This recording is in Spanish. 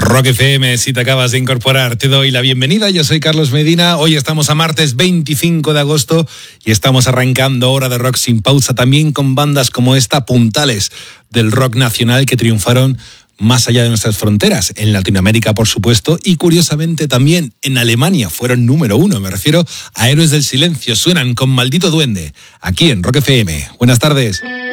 Rock FM, si te acabas de incorporar, te doy la bienvenida. Yo soy Carlos Medina. Hoy estamos a martes 25 de agosto y estamos arrancando Hora de Rock sin pausa, también con bandas como esta, puntales del rock nacional que triunfaron más allá de nuestras fronteras, en Latinoamérica, por supuesto, y curiosamente también en Alemania fueron número 1. Me refiero a Héroes del Silencio. Suenan con Maldito Duende, aquí en Rock FM. Buenas tardes.